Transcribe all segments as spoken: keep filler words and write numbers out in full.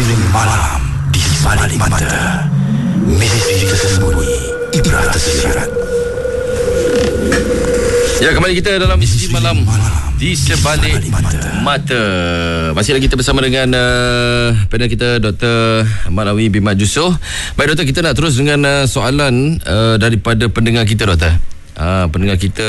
Misteri malam di balik mata. Misteri tersembunyi, ibrah tersirat. Ya, kembali kita dalam Misteri Malam di sebalik mata. Masih lagi kita bersama dengan uh, panel kita Doktor Malawi Bimat Jusoh. Baik Doktor, kita nak terus dengan uh, soalan uh, daripada pendengar kita Doktor. Uh, pendengar kita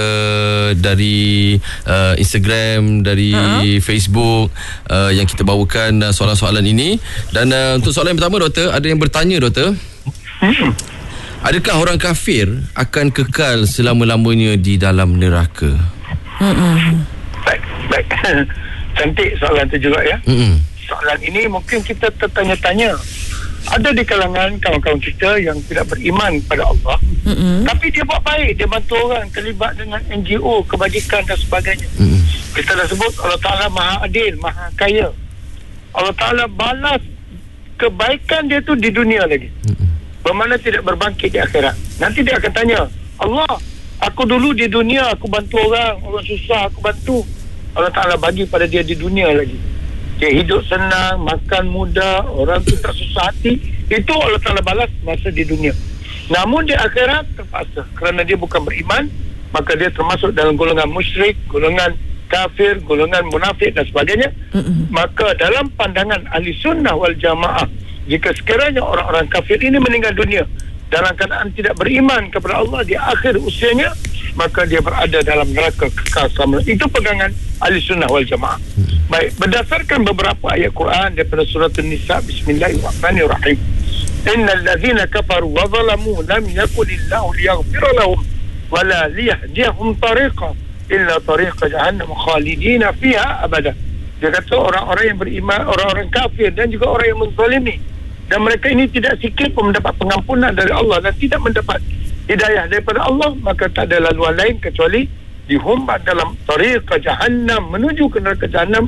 dari uh, Instagram, dari uh-huh. Facebook uh, yang kita bawakan uh, soalan-soalan ini. Dan uh, untuk soalan yang pertama Doktor, ada yang bertanya Doktor, hmm. adakah orang kafir akan kekal selama-lamanya di dalam neraka? Hmm. Baik, baik. Cantik soalan tu juga ya. Hmm. Soalan ini mungkin kita tertanya-tanya. Ada di kalangan kawan-kawan kita yang tidak beriman pada Allah, mm-hmm. tapi dia buat baik, dia bantu orang, terlibat dengan N G O, kebajikan dan sebagainya. Mm-hmm. Kita dah sebut Allah Ta'ala Maha Adil, Maha Kaya. Allah Ta'ala balas kebaikan dia tu di dunia lagi. Mm-hmm. Bermakna tidak berbangkit di akhirat. Nanti dia akan tanya, Allah, aku dulu di dunia, aku bantu orang, orang susah, aku bantu. Allah Ta'ala bagi pada dia di dunia lagi. Dia hidup senang, makan mudah, orang tu tak susah hati. Itu Allah Ta'ala balas masa di dunia. Namun di akhirat terpaksa, kerana dia bukan beriman, maka dia termasuk dalam golongan musyrik, golongan kafir, golongan munafik dan sebagainya. Mm-hmm. Maka dalam pandangan ahli sunnah wal jamaah, jika sekiranya orang-orang kafir ini meninggal dunia dalam keadaan tidak beriman kepada Allah di akhir usianya, maka dia berada dalam neraka kekal selama. Itu pegangan ahli sunnah wal jamaah. Baik, berdasarkan beberapa ayat Quran daripada surah An-Nisa, Bismillahirrahmanirrahim. Innal ladzina kafaru wa zalamu lam yakunillahu liyaghfira lahum wa la liyahdiyahum tariqa illa tariqa jahannam khalidina fiha abada. Dia kata orang-orang yang beriman, orang-orang kafir dan juga orang yang menzalimi, dan mereka ini tidak sikit pun mendapat pengampunan dari Allah dan tidak mendapat hidayah daripada Allah, maka tak ada laluan lain kecuali dihumbat dalam tariqa jahannam, menuju ke neraka jahannam,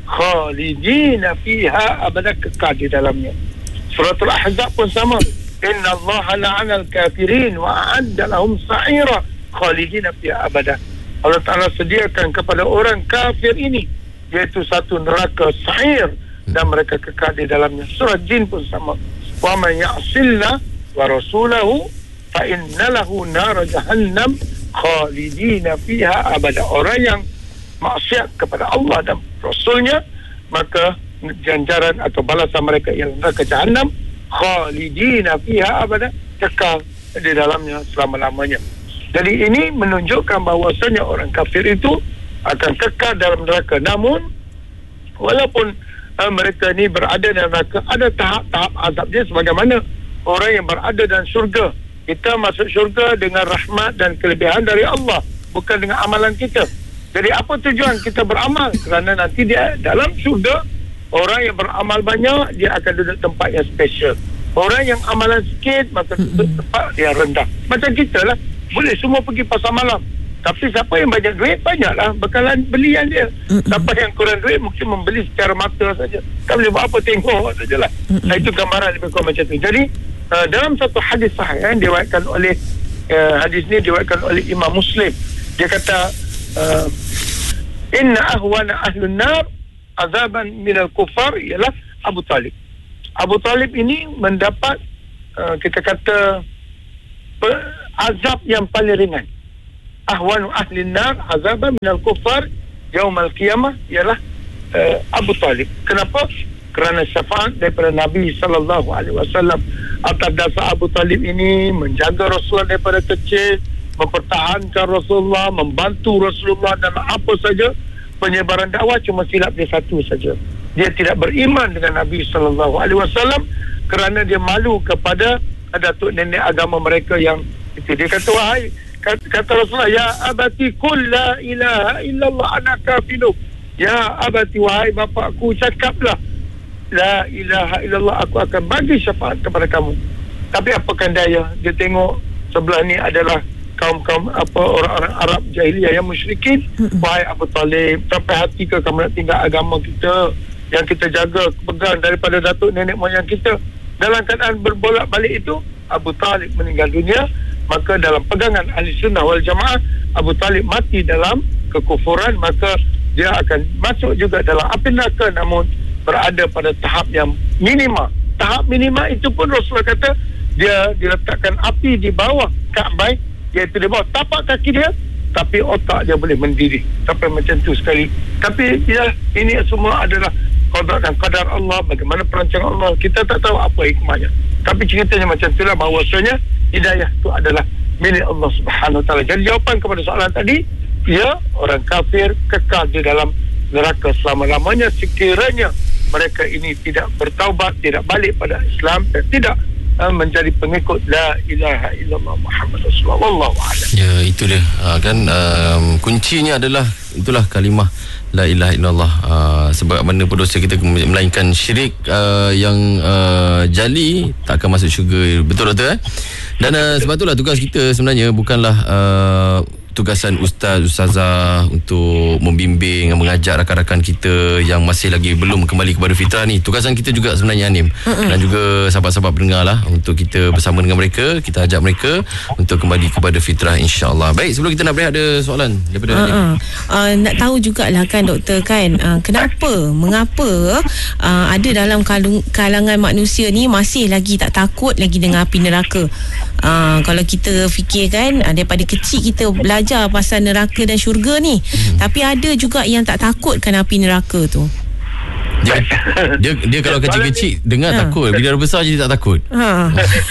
khalidina fiha abada, kekal di dalamnya. Suratul Ahzab pun sama. Inna Allah la'anal kafirin wa a'adda lahum sa'ira khalidina fiha abada. Allah Ta'ala sediakan kepada orang kafir ini iaitu satu neraka sa'ir dan mereka kekal di dalamnya. Surah Jin pun sama. Wa man ya'sillah wa rasulahu fa inna lahu nar jahannam khalidina fiha abada. Orang yang maksiat kepada Allah dan Rasulnya, maka ganjaran atau balasan mereka ialah neraka jahannam khalidina fiha abada, kekal di dalamnya selama-lamanya. Jadi ini menunjukkan bahawasanya orang kafir itu akan kekal dalam neraka. Namun walaupun uh, mereka ini berada dalam neraka, ada tahap-tahap azab dia sebagaimana orang yang berada dalam syurga. Kita masuk syurga dengan rahmat dan kelebihan dari Allah, bukan dengan amalan kita. Jadi apa tujuan kita beramal? Kerana nanti dia dalam syurga, orang yang beramal banyak, dia akan duduk tempat yang special. Orang yang amalan sikit, maka duduk tempat yang rendah. Macam kita lah, boleh semua pergi pasar malam, tapi siapa yang banyak duit, banyaklah bekalan belian dia. Siapa yang kurang duit, mungkin membeli secara mata saja. Kan boleh buat apa, tengok sajalah. Nah, itu gambaran lebih kurang macam tu. Jadi Uh, dalam satu hadis sahih yang diriwayatkan oleh uh, hadis ni diriwayatkan oleh Imam Muslim, dia kata uh, inna ahwana ahlun nar azaban minal kufar ialah Abu Talib. Abu Talib ini mendapat uh, kita kata pe- azab yang paling ringan. Ahwanu ahlin nar azaban minal kufar yaumal qiyamah ialah uh, Abu Talib. Kenapa? Kerana syafaat daripada Nabi sallallahu alaihi wasallam atas dasar Abu Talib ini menjaga Rasulullah daripada kecil, mempertahankan Rasulullah, membantu Rasulullah dalam apa saja penyebaran dakwah. Cuma silap dia satu saja, dia tidak beriman dengan Nabi sallallahu alaihi wasallam kerana dia malu kepada datuk nenek agama mereka yang itu. Dia kata, wahai, kata, kata Rasulullah, ya abati qul la ilaha illallah ana kafilu. Ya abati, wahai bapakku, cakaplah la ilaha illallah, aku akan bagi syafaat kepada kamu. Tapi apakan daya, dia tengok sebelah ni adalah kaum-kaum apa orang-orang Arab jahiliyah yang musyrikin. Wahai Abu Talib, sampai hati ke kamu nak tinggal agama kita yang kita jaga, pegang daripada datuk nenek moyang kita? Dalam keadaan berbolak-balik itu, Abu Talib meninggal dunia. Maka dalam pegangan ahli sunnah wal jamaah, Abu Talib mati dalam kekufuran, maka dia akan masuk juga dalam api neraka, namun berada pada tahap yang minima. Tahap minima itu pun Rasulullah kata dia diletakkan api di bawah Ka'bah, iaitu di bawah tapak kaki dia, tapi otak dia boleh mendidih sampai macam tu sekali. Tapi ya, ini semua adalah qada dan qadar Allah, bagaimana perancangan Allah. Kita tak tahu apa hikmahnya, tapi ceritanya macam itulah, bahawasanya hidayah itu adalah milik Allah Subhanahu Wa Taala. Jadi jawapan kepada soalan tadi, ya, orang kafir kekal di dalam neraka selama-lamanya sekiranya mereka ini tidak bertaubat, tidak balik pada Islam dan tidak uh, menjadi pengikut la ilaha illallah Muhammad Rasulullah. Wallahu a'lam. Ya, itu dia. Uh, kan um, kuncinya adalah itulah kalimah la ilaha illallah. Uh, sebab mana pun dosa kita melainkan syirik uh, yang uh, jali tak akan masuk syurga. Betul doktor eh? Dan uh, sebab itulah tugas kita sebenarnya bukanlah uh, tugasan ustaz, ustazah untuk membimbing, mengajak rakan-rakan kita yang masih lagi belum kembali kepada fitrah ni. Tugasan kita juga sebenarnya Anim, mm-hmm. dan juga sahabat-sahabat pendengar lah, untuk kita bersama dengan mereka, kita ajak mereka untuk kembali kepada fitrah, insya-Allah. Baik, sebelum kita nak berehat, ada soalan daripada uh, Anim. Uh, nak tahu jugalah kan doktor kan, uh, kenapa, mengapa uh, ada dalam kalung, kalangan manusia ni masih lagi tak takut lagi dengan api neraka. Uh, kalau kita fikirkan uh, daripada kecil kita belajar pasal neraka dan syurga ni, hmm. tapi ada juga yang tak takutkan api neraka tu. Dia, dia, dia kalau kecil-kecil dengar ha. takut, bila dah besar je dia tak takut. Ha.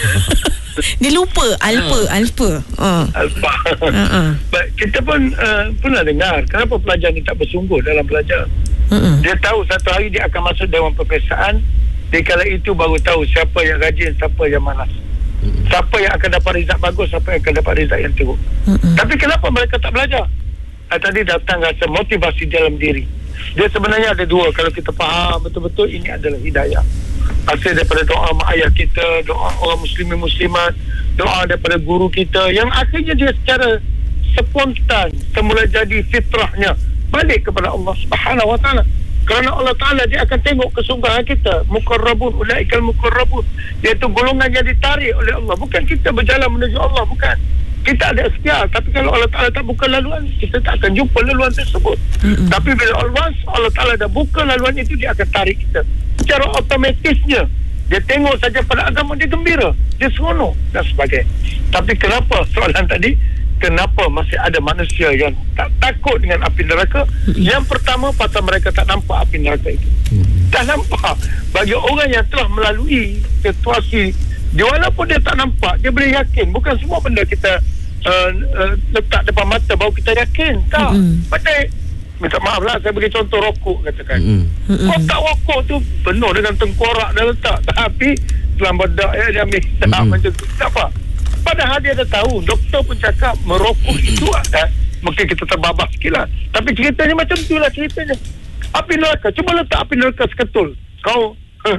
Dia lupa alpa, ha. alpa. Ha. Alpa. Ha. Ha. Kita pun uh, pernah dengar kenapa pelajar ni tak bersungguh dalam belajar. Hmm. Dia tahu satu hari dia akan masuk dewan peperiksaan, di kala itu baru tahu siapa yang rajin, siapa yang malas. Siapa yang akan dapat result bagus, siapa yang akan dapat result yang teruk. Mm-hmm. Tapi kenapa mereka tak belajar? Ah, tadi datang rasa motivasi dalam diri. Dia sebenarnya ada dua. Kalau kita faham betul-betul, ini adalah hidayah. Hasil daripada doa mak ayah kita, doa orang muslimin muslimat, doa daripada guru kita, yang akhirnya dia secara spontan semula jadi fitrahnya balik kepada Allah Subhanahu Wa Taala. Kerana Allah Ta'ala dia akan tengok kesungguhan kita. Muqarrabun, ulaikal muqarrabun, iaitu golongan yang ditarik oleh Allah. Bukan kita berjalan menuju Allah, bukan. Kita ada ikhtiar, tapi kalau Allah Ta'ala tak buka laluan, kita tak akan jumpa laluan tersebut. Mm-hmm. Tapi bila Allah, Allah Ta'ala dah buka laluan itu, dia akan tarik kita secara otomatisnya. Dia tengok saja pada agama, dia gembira, dia seronok dan sebagainya. Tapi kenapa soalan tadi, kenapa masih ada manusia yang tak takut dengan api neraka? Yang pertama, pasal mereka tak nampak api neraka itu. Tak nampak. Bagi orang yang telah melalui situasi, dia walaupun dia tak nampak, dia boleh yakin. Bukan semua benda kita uh, uh, letak depan mata baru kita yakin. Tak. Padahal, minta maaf lah, saya bagi contoh rokok katakan. Kotak rokok tu penuh dengan tengkorak dan letak. Tapi setelah bedak ya, dia ambil tak macam tu. Tak apa. Padahal dia dah tahu, doktor pun cakap merokok itu ada, mungkin kita terbabak sikit lah. Tapi ceritanya macam tu lah ceritanya. Api neraka, cuba letak api neraka seketul. Kau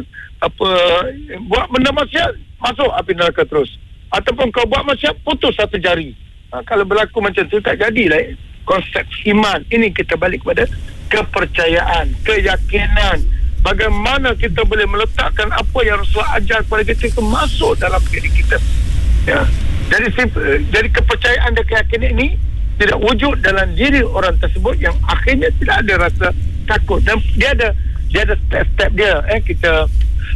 apa buat benda maksiat, masuk api neraka terus. Ataupun kau buat maksiat, putus satu jari. Ha, kalau berlaku macam tu, tak jadilah konsep iman. Ini kita balik kepada kepercayaan, keyakinan. Bagaimana kita boleh meletakkan apa yang Rasulullah ajar kepada kita itu masuk dalam diri kita. Ya. Jadi jadi kepercayaan dan keyakinan ini tidak wujud dalam diri orang tersebut, yang akhirnya tidak ada rasa takut. Dan dia ada dia ada step-step dia. Eh kita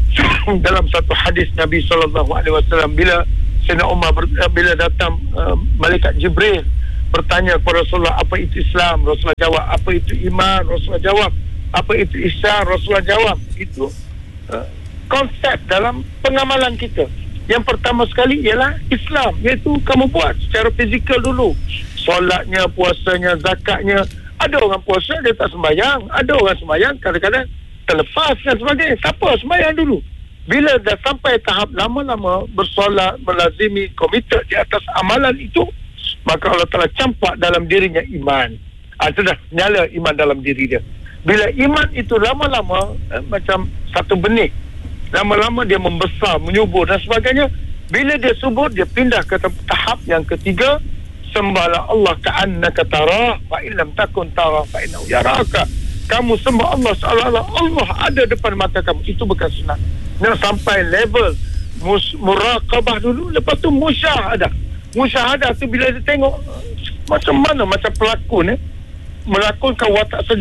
dalam satu hadis Nabi sallallahu alaihi wasallam, bila Sayyidina Umar bila datang uh, malaikat Jibril bertanya kepada Rasulullah, apa itu Islam? Rasulullah jawab, apa itu iman? Rasulullah jawab, apa itu ihsan? Rasulullah jawab. Itu uh, konsep dalam pengamalan kita. Yang pertama sekali ialah Islam, iaitu kamu buat secara fizikal dulu. Solatnya, puasanya, zakatnya. Ada orang puasa dia tak sembahyang, ada orang sembahyang kadang-kadang terlepas dan sebagainya. Tak apa, sembahyang dulu. Bila dah sampai tahap lama-lama bersolat, melazimi, komited di atas amalan itu, maka Allah Ta'ala campak dalam dirinya iman. Ah, sudah nyala iman dalam diri dia. Bila iman itu lama-lama eh, macam satu benih, lama-lama dia membesar, menyubur dan sebagainya. Bila dia subur, dia pindah ke tahap yang ketiga, sembahlah Allah ka'annaka tarah fa illam takun tarah fa innahu yaraka. Kamu sembah Allah seolah-olah Allah ada depan mata kamu. Itu bukan senang. Nak sampai level mus- muraqabah dulu, lepas tu musyahadah. Musyahadah tu bila dia tengok macam mana, macam pelakon eh, melakonkan watak sedih.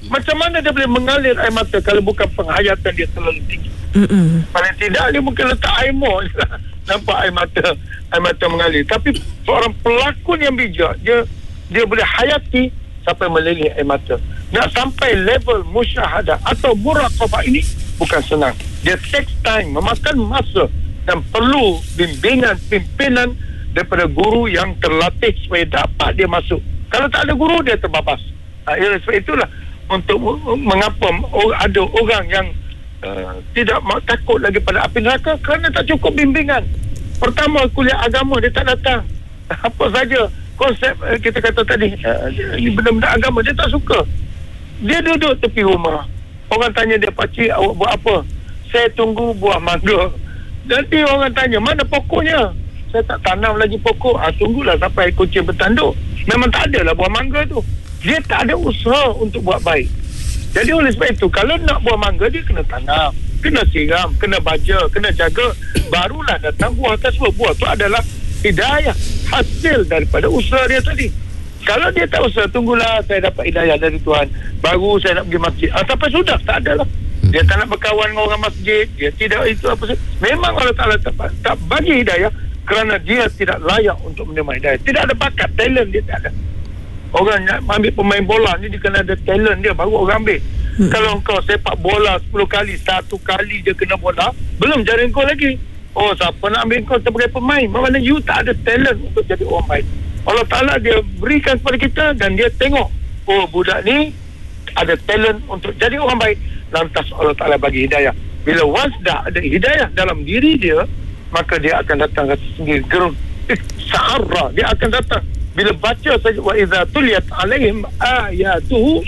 Macam mana dia boleh mengalir air mata kalau bukan penghayatan dia terlalu tinggi? Mm-mm. Paling tidak dia mungkin letak air more nampak air mata air mata mengalir. Tapi seorang pelakon yang bijak, dia dia boleh hayati sampai meleleh air mata. Nak sampai level musyahadah atau muraqabah ini bukan senang. Dia takes time, memakan masa dan perlu bimbingan pimpinan daripada guru yang terlatih supaya dapat dia masuk. Kalau tak ada guru, dia terbabas. Ha, ya, sebab itulah untuk mengapa ada orang yang uh, tidak takut lagi pada api neraka kerana tak cukup bimbingan. Pertama, kuliah agama dia tak datang. Apa saja konsep uh, kita kata tadi, uh, ini benda-benda agama dia tak suka. Dia duduk tepi rumah. Orang tanya dia, pakcik awak buat apa? Saya tunggu buah mangga. Nanti orang tanya, mana pokoknya? Saya tak tanam lagi pokok. Ah, tunggulah sampai kucing bertanduk. Memang tak ada lah buah mangga tu. Dia tak ada usaha untuk buat baik. Jadi oleh sebab itu, kalau nak buah mangga, dia kena tanam, kena siram, kena baja, kena jaga. Barulah datang buah tersebut. Buah tu adalah hidayah, hasil daripada usaha dia tadi. Kalau dia tak usaha, tunggulah saya dapat hidayah dari Tuhan, baru saya nak pergi masjid. Ah, sampai sudah, tak ada lah. Dia tak nak berkawan dengan orang masjid. Dia tidak itu apa. Memang Allah Ta'ala tak, tak bagi hidayah kerana dia tidak layak untuk menerima hidayah. Tidak ada bakat, talent dia tak ada. Orang nak ambil pemain bola ni, dia kena ada talent dia, baru orang ambil. Hmm. Kalau kau sepak bola sepuluh kali, satu kali dia kena bola, belum jaring kau lagi. Oh, siapa nak ambil kau sebagai pemain? Maksudnya you tak ada talent untuk jadi orang baik. Allah Ta'ala dia berikan kepada kita dan dia tengok, oh budak ni ada talent untuk jadi orang baik. Lantas Allah Ta'ala bagi hidayah. Bila once dah ada hidayah dalam diri dia, maka dia akan datang rasa sendiri gerun, sa'arra, dia akan datang. Bila baca saja, wa idza tuliyat alaihim ayatuhu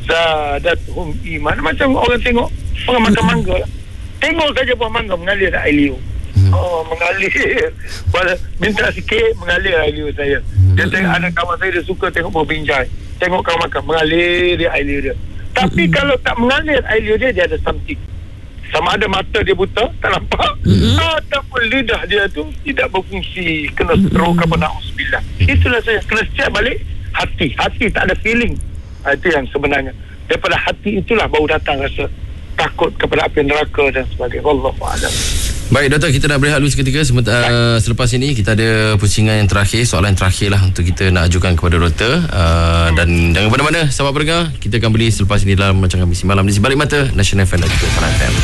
zadatuhum iman. Macam orang tengok orang makan mangga, tengok saja buah mangga mengalir air liur. Oh, mengalir. Minta sikit, mengalir air liur saya. Dia tengok ada kawan saya, dia suka tengok buah binjai. Tengok kawan makan, mengalir dia air liur dia. Tapi mm-hmm. kalau tak mengalir air liur dia, dia ada something. Sama ada mata dia buta, tak nampak, mm-hmm. ataupun lidah dia tu tidak berfungsi, kena stroke mm-hmm. apa na'udzubillah. Itulah saya, kena siap balik hati. Hati tak ada feeling. Ha, itu yang sebenarnya. Daripada hati itulah baru datang rasa takut kepada api neraka dan sebagainya. Wallahu a'lam. Baik doktor, kita nak berehat dulu seketika. Sementara, uh, selepas ini kita ada pusingan yang terakhir, soalan yang terakhir lah untuk kita nak ajukan kepada doktor. uh, Dan jangan mana-mana sahabat pendengar, kita akan beli selepas ini dalam Macam Kami Si Malam di Sebalik Mata National F M dan juga Farah F M.